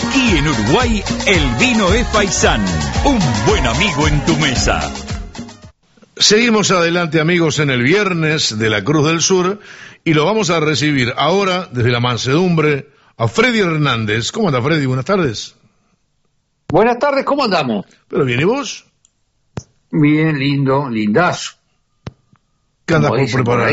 Y en Uruguay, el vino es Faisán, un buen amigo en tu mesa. Seguimos adelante, amigos, en el viernes de la Cruz del Sur, y lo vamos a recibir ahora, desde la mansedumbre, a Freddy Hernández. ¿Cómo anda, Freddy? Buenas tardes. Buenas tardes, ¿cómo andamos? ¿Pero bien, y vos? Bien, lindo, lindazo. ¿Qué andas por preparar?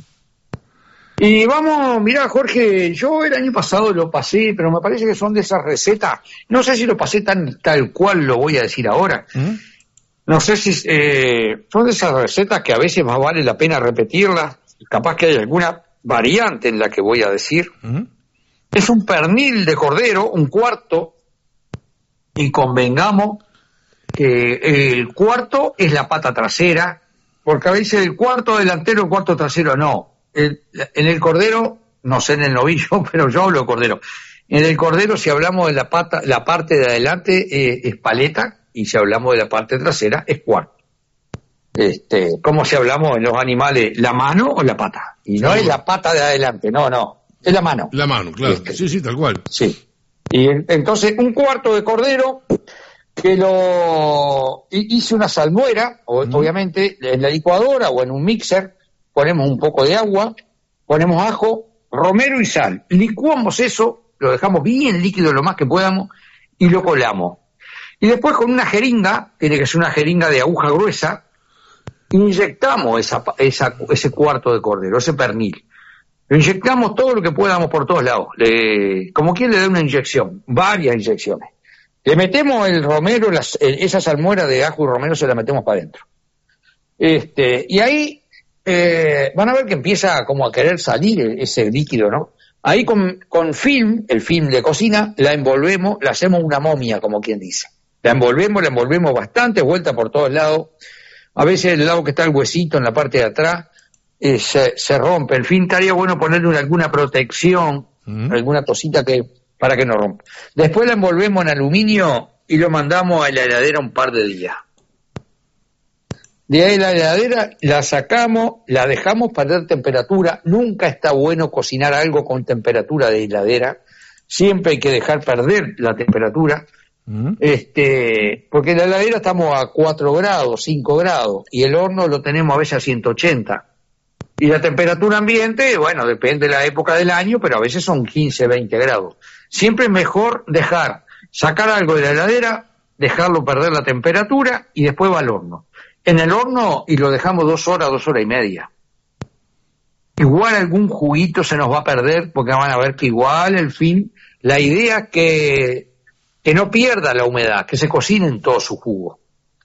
Y vamos, mirá, Jorge, yo el año pasado lo pasé, pero me parece que son de esas recetas, no sé si lo pasé tal cual lo voy a decir ahora. No sé si son de esas recetas que a veces más vale la pena repetirlas, capaz que hay alguna variante en la que voy a decir. Es un pernil de cordero, un cuarto, y convengamos que el cuarto es la pata trasera, porque a veces el cuarto delantero, el cuarto trasero no. En el cordero, no sé en el novillo, pero yo hablo de cordero. En el cordero, si hablamos de la parte de adelante es paleta, y si hablamos de la parte trasera es cuarto. Como si hablamos en los animales, la mano o la pata. Y no es la pata de adelante, no, es la mano. La mano, claro. Sí, tal cual. Sí. Y entonces, un cuarto de cordero que hice una salmuera, obviamente, en la licuadora o en un mixer. Ponemos un poco de agua, ponemos ajo, romero y sal. Licuamos eso, lo dejamos bien líquido lo más que podamos y lo colamos. Y después con una jeringa, tiene que ser una jeringa de aguja gruesa, inyectamos ese cuarto de cordero, ese pernil. Lo inyectamos todo lo que podamos por todos lados. Como quien le da una inyección, varias inyecciones. Le metemos el romero, esa salmuera de ajo y romero se la metemos para adentro. Y ahí van a ver que empieza como a querer salir ese líquido, ¿no? Ahí con film, el film de cocina, la envolvemos, la hacemos una momia, como quien dice. La envolvemos bastante, vuelta por todos lados. A veces el lado que está el huesito en la parte de atrás se rompe. El film estaría bueno ponerle alguna protección, alguna cosita para que no rompa. Después la envolvemos en aluminio y lo mandamos a la heladera un par de días. De ahí la heladera la sacamos, la dejamos perder temperatura. Nunca está bueno cocinar algo con temperatura de heladera. Siempre hay que dejar perder la temperatura. Porque en la heladera estamos a 4 grados, 5 grados, y el horno lo tenemos a veces a 180. Y la temperatura ambiente, bueno, depende de la época del año, pero a veces son 15, 20 grados. Siempre es mejor sacar algo de la heladera, dejarlo perder la temperatura y después va al horno. En el horno y lo dejamos 2 horas, 2 horas y media. Igual algún juguito se nos va a perder porque van a ver que igual el fin, la idea es que no pierda la humedad, que se cocine en todo su jugo.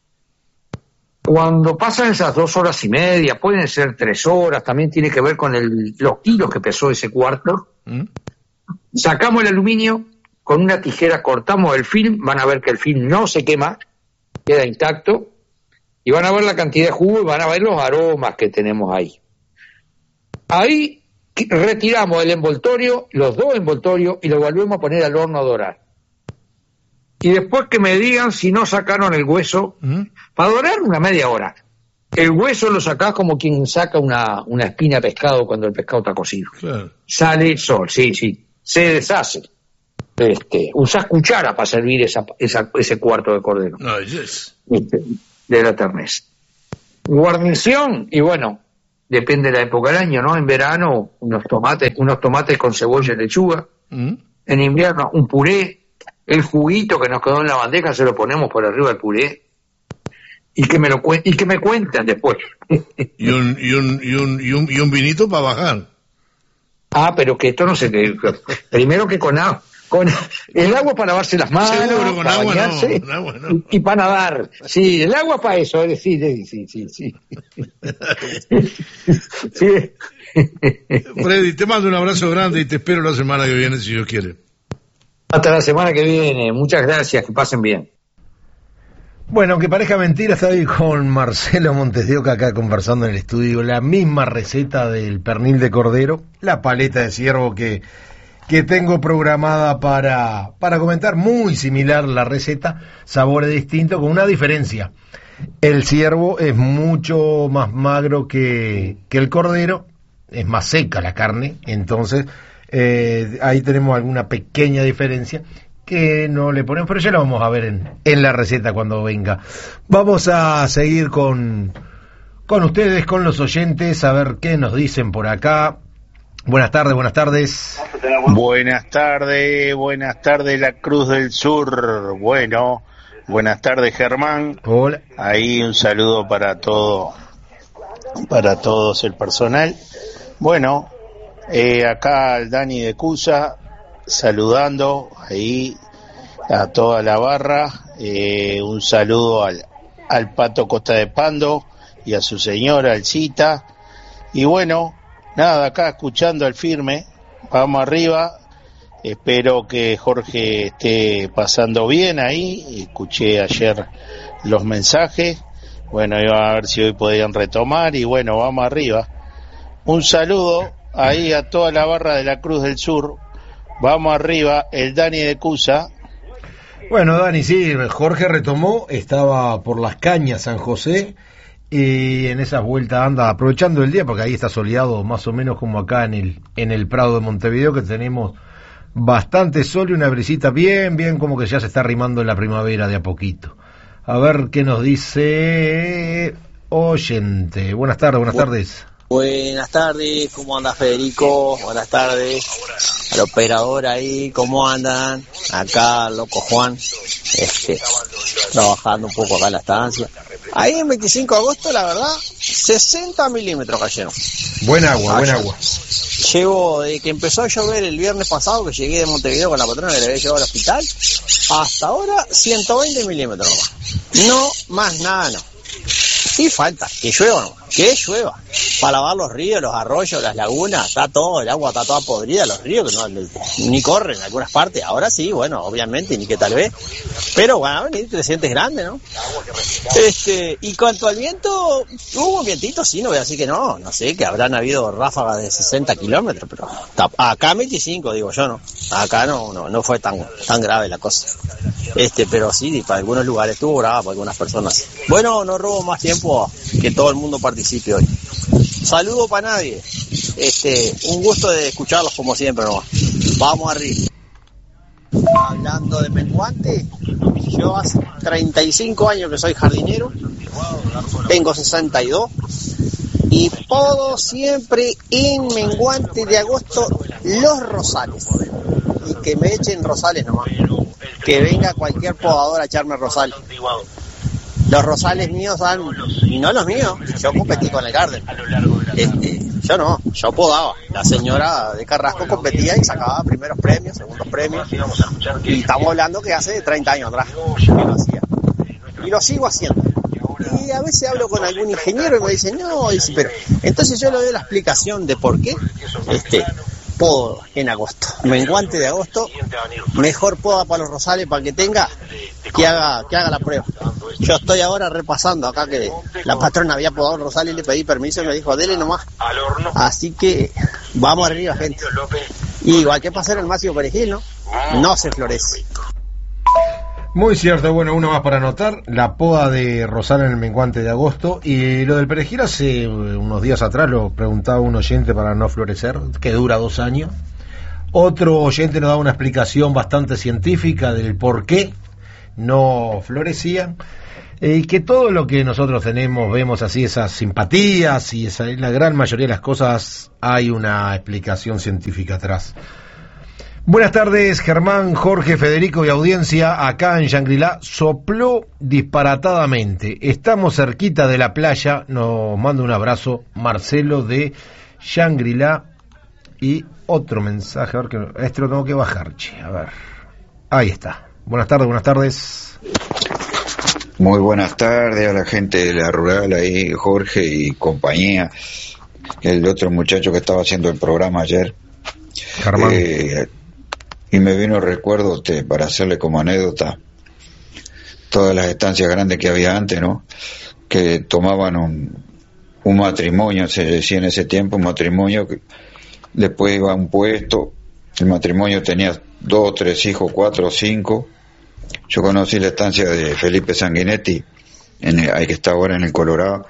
Cuando pasan esas 2 horas y media, pueden ser 3 horas, también tiene que ver con los kilos que pesó ese cuarto. Sacamos el aluminio, con una tijera cortamos el film, van a ver que el film no se quema, queda intacto. Y van a ver la cantidad de jugo y van a ver los aromas que tenemos ahí. Ahí retiramos el envoltorio, los 2 envoltorios, y lo volvemos a poner al horno a dorar. Y después que me digan si no sacaron el hueso, para dorar una media hora. El hueso lo sacás como quien saca una espina de pescado cuando el pescado está cocido. Claro. Sale sol, sí, se deshace. Usás cuchara para servir ese cuarto de cordero. No, yes. De la ternez. Guarnición, y bueno, depende de la época del año, ¿no? En verano, unos tomates con cebolla y lechuga. En invierno, un puré. El juguito que nos quedó en la bandeja se lo ponemos por arriba del puré. Y que me cuenten después. y un vinito para bajar. Pero que esto no se te... Primero que con agua. Con el agua para lavarse las manos, seguro, con para agua bañarse, no, agua no. Y para nadar. Sí, el agua para eso, sí. Sí. Freddy, te mando un abrazo grande y te espero la semana que viene, si Dios quiere. Hasta la semana que viene. Muchas gracias, que pasen bien. Bueno, aunque parezca mentira, estoy con Marcelo Montes de Oca acá conversando en el estudio. La misma receta del pernil de cordero, la paleta de ciervo que tengo programada para comentar, muy similar la receta, sabores distintos, con una diferencia. El ciervo es mucho más magro que el cordero, es más seca la carne, entonces ahí tenemos alguna pequeña diferencia que no le ponemos, pero ya lo vamos a ver en la receta cuando venga. Vamos a seguir con ustedes, con los oyentes, a ver qué nos dicen por acá. Buenas tardes, buenas tardes. Buenas tardes, la Cruz del Sur. Bueno, buenas tardes, Germán. Hola. Ahí un saludo para todos el personal. Bueno, acá al Dani de Cusa, saludando ahí a toda la barra. Un saludo al Pato Costa de Pando y a su señora Alcita. Y bueno, nada, acá escuchando al firme, vamos arriba. Espero que Jorge esté pasando bien ahí. Escuché ayer los mensajes. Bueno, iba a ver si hoy podían retomar. Y bueno, vamos arriba. Un saludo ahí a toda la barra de la Cruz del Sur. Vamos arriba, el Dani de Cusa. Bueno, Dani, sí, Jorge retomó, estaba por Las Cañas, San José, y en esas vueltas anda aprovechando el día, porque ahí está soleado más o menos como acá en el Prado de Montevideo, que tenemos bastante sol y una brisita bien, como que ya se está arrimando en la primavera de a poquito. A ver qué nos dice oyente. Buenas tardes. Buenas tardes, ¿cómo anda Federico? Buenas tardes al operador ahí, ¿cómo andan? Acá, loco Juan, trabajando un poco acá en la estancia. Ahí en 25 de agosto, la verdad, 60 milímetros cayeron. Buen agua. Llevo, desde que empezó a llover el viernes pasado, que llegué de Montevideo con la patrona que le había llevado al hospital, hasta ahora 120 milímetros nomás. No, más nada, no. Sí, falta, que llueva, ¿no? Que llueva. Para lavar los ríos, los arroyos, las lagunas, está todo, el agua está toda podrida, los ríos que no, ni corren en algunas partes. Ahora sí, bueno, obviamente, ni que tal vez. Pero bueno, te sientes grande, ¿no? Y cuanto al viento, hubo un vientito, sí, no voy a decir que no sé, que habrán habido ráfagas de 60 kilómetros, pero acá 25, digo yo, ¿no? Acá no fue tan grave la cosa. Pero sí, para algunos lugares estuvo brava, para algunas personas. Bueno, no robo más tiempo, que todo el mundo participe hoy. Saludo para nadie. Un gusto de escucharlos como siempre, ¿no? Vamos arriba. Hablando de menguante, yo hace 35 años que soy jardinero, tengo 62 y podo siempre en menguante de agosto los rosales. Y que me echen rosales nomás. Que venga cualquier podador a echarme rosales. Los rosales míos dan, y no los míos, yo competí con el Garden. Yo no, yo podaba. La señora de Carrasco competía y sacaba primeros premios, segundos premios. Y estamos hablando que hace 30 años atrás que lo hacía. Y lo sigo haciendo. Y a veces hablo con algún ingeniero y me dice, no, dice, pero entonces yo le doy la explicación de por qué podo en agosto. Menguante de agosto, mejor poda para los rosales para que tenga, que haga la prueba. Yo estoy ahora repasando acá que la patrona había podado el rosal y le pedí permiso y me dijo, dele nomás. Así que vamos arriba, gente. Y igual que pasar el Máximo Perejil, ¿no? No se florece. Muy cierto, bueno, uno más para anotar, la poda de rosal en el menguante de agosto, y lo del perejil hace unos días atrás lo preguntaba un oyente para no florecer, que dura 2 años. Otro oyente nos da una explicación bastante científica del por qué no florecían, y que todo lo que nosotros tenemos, vemos así, esas simpatías y la gran mayoría de las cosas, hay una explicación científica atrás. Buenas tardes, Germán, Jorge, Federico y audiencia. Acá en Shangri-La sopló disparatadamente. Estamos cerquita de la playa. Nos manda un abrazo Marcelo de Shangri-La. Y otro mensaje, a ver, que lo tengo que bajar, a ver. Ahí está. Buenas tardes. Muy buenas tardes a la gente de la rural ahí, Jorge y compañía. El otro muchacho que estaba haciendo el programa ayer. Germán. Y me vino el recuerdo para hacerle como anécdota todas las estancias grandes que había antes, ¿no? Que tomaban un matrimonio, se decía en ese tiempo, un matrimonio, que después iba a un puesto, el matrimonio tenía 2, 3 hijos, 4, 5. Yo conocí la estancia de Felipe Sanguinetti, ahí que está ahora en el Colorado,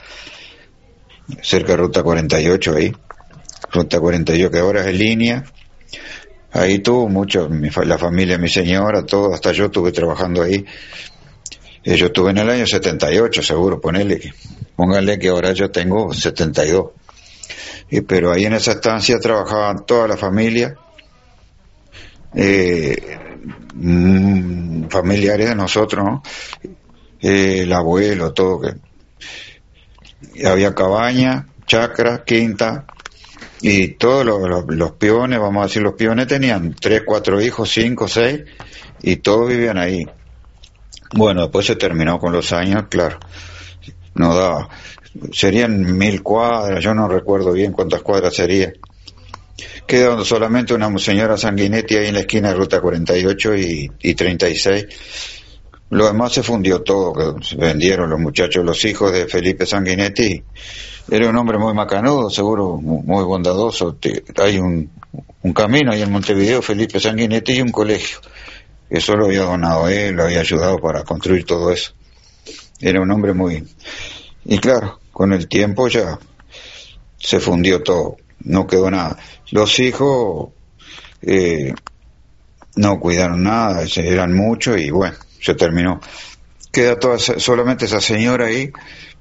cerca de Ruta 48 ahí, Ruta 48 que ahora es en línea. Ahí tuvo mucho, la familia de mi señora, todo, hasta yo estuve trabajando ahí. Yo estuve en el año 78, seguro, póngale que ahora yo tengo 72. Pero ahí en esa estancia trabajaban toda la familia, familiares de nosotros, ¿no? El abuelo, todo. Había cabaña, chacra, quinta, y todos los peones, vamos a decir, los peones tenían 3, 4 hijos, 5, 6, y todos vivían ahí. Bueno, después se terminó con los años, claro, no daba. Serían 1000 cuadras, yo no recuerdo bien cuántas cuadras serían. Quedó solamente una señora Sanguinetti ahí en la esquina de Ruta 48 y 36. Lo demás se fundió todo, se vendieron los muchachos, los hijos de Felipe Sanguinetti. Era un hombre muy macanudo, seguro, muy bondadoso. Hay un camino ahí en Montevideo, Felipe Sanguinetti, y un colegio. Eso lo había donado él, lo había ayudado para construir todo eso. Era un hombre muy... Y claro, con el tiempo ya se fundió todo, no quedó nada. Los hijos no cuidaron nada, eran muchos y bueno, se terminó. Queda solamente esa señora ahí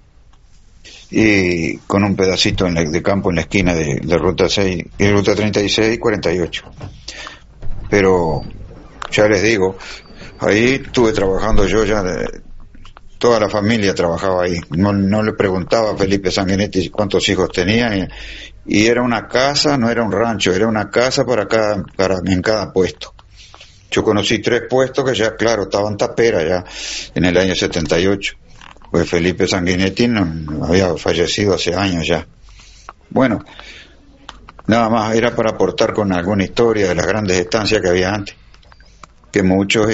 y con un pedacito de campo en la esquina de Ruta 6, Ruta 36 y 48. Pero ya les digo, ahí estuve trabajando yo ya... Toda la familia trabajaba ahí. No le preguntaba a Felipe Sanguinetti cuántos hijos tenía. Y era una casa, no era un rancho, era una casa en cada puesto. Yo conocí 3 puestos que ya, claro, estaban taperas ya en el año 78. Pues Felipe Sanguinetti no había fallecido hace años ya. Bueno, nada más era para aportar con alguna historia de las grandes estancias que había antes, que muchos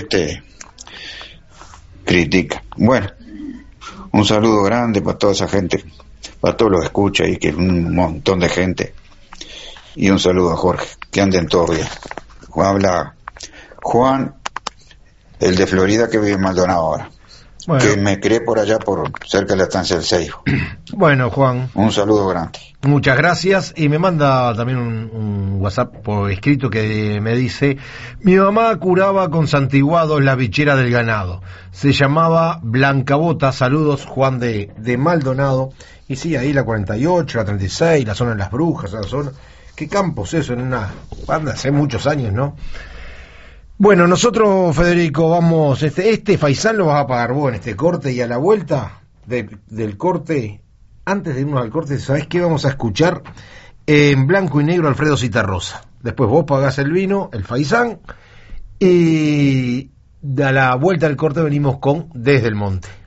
critica. Bueno, un saludo grande para toda esa gente, para todos los escuchas y que un montón de gente. Y un saludo a Jorge, que anden todos bien. Habla Juan, el de Florida que vive en Maldonado ahora. Bueno. Que me crié por allá, por cerca de la estancia del Seijo. Bueno, Juan. Un saludo grande. Muchas gracias. Y me manda también un WhatsApp por escrito que me dice: mi mamá curaba con santiguados la bichera del ganado. Se llamaba Blancabota. Saludos, Juan de Maldonado. Y sí, ahí la 48, la 36, la zona de las Brujas, la zona... ¿Qué campos eso? En una banda hace muchos años, ¿no? Bueno, nosotros, Federico, vamos, este faisán lo vas a pagar vos en este corte, y a la vuelta del corte, antes de irnos al corte, ¿sabés qué vamos a escuchar? En blanco y negro, Alfredo Citarrosa. Después vos pagás el vino, el faisán, y a la vuelta del corte venimos con Desde el Monte.